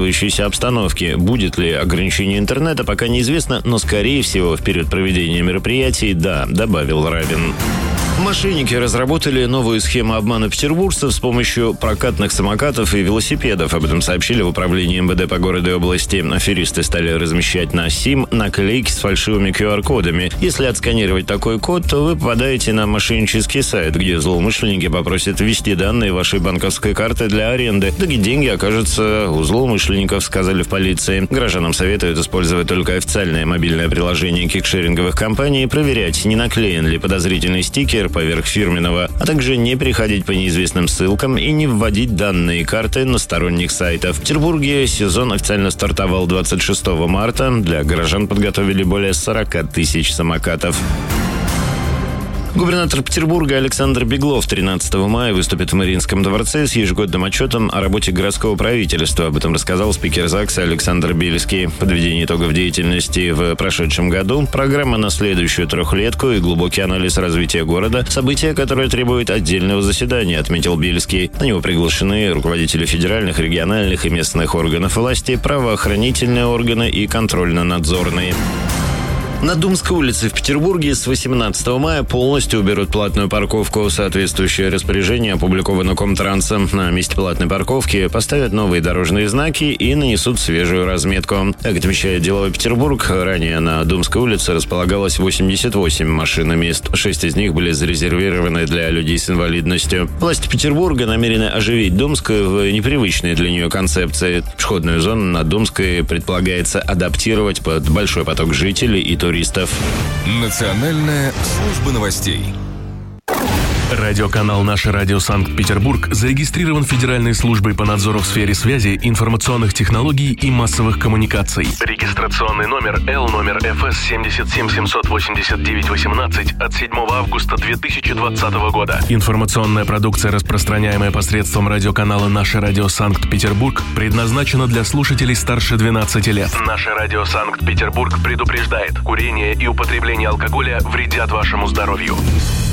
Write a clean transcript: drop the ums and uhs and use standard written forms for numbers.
обстановки. Будет ли ограничение интернета, пока неизвестно, но, скорее всего, в период проведения мероприятий, да, добавил Рабин. Мошенники разработали новую схему обмана петербуржцев с помощью прокатных самокатов и велосипедов. Об этом сообщили в управлении МВД по городу и области. Аферисты стали размещать на СИМ наклейки с фальшивыми QR-кодами. Если отсканировать такой код, то вы попадаете на мошеннический сайт, где злоумышленники попросят ввести данные вашей банковской карты для аренды. Да и деньги окажутся у злоумышленников, сказали в полиции. Гражданам советуют использовать только официальное мобильное приложение кикшеринговых компаний и проверять, не наклеен ли подозрительный стикер поверх фирменного, а также не переходить по неизвестным ссылкам и не вводить данные карты на сторонних сайтах. В Петербурге сезон официально стартовал 26 марта. Для горожан подготовили более 40 тысяч самокатов. Губернатор Петербурга Александр Беглов 13 мая выступит в Мариинском дворце с ежегодным отчетом о работе городского правительства. Об этом рассказал спикер ЗАГСа Александр Бельский. Подведение итогов деятельности в прошедшем году, программа на следующую трехлетку и глубокий анализ развития города – события, которые требуют отдельного заседания, отметил Бельский. На него приглашены руководители федеральных, региональных и местных органов власти, правоохранительные органы и контрольно-надзорные. На Думской улице в Петербурге с 18 мая полностью уберут платную парковку. Соответствующее распоряжение опубликовано Комтрансом. На месте платной парковки поставят новые дорожные знаки и нанесут свежую разметку. Как отмечает «Деловой Петербург», ранее на Думской улице располагалось 88 машиномест. 6 из них были зарезервированы для людей с инвалидностью. Власти Петербурга намерены оживить Думскую в непривычной для нее концепции. Пешеходную зону на Думской предполагается адаптировать под большой поток жителей и туристов. Национальная служба новостей. Радиоканал «Наше радио Санкт-Петербург» зарегистрирован Федеральной службой по надзору в сфере связи, информационных технологий и массовых коммуникаций. Регистрационный номер L-номер ФС 7778918 от 7 августа 2020 года. Информационная продукция, распространяемая посредством радиоканала «Наше радио Санкт-Петербург», предназначена для слушателей старше 12 лет. «Наше радио Санкт-Петербург» предупреждает: курение и употребление алкоголя вредят вашему здоровью.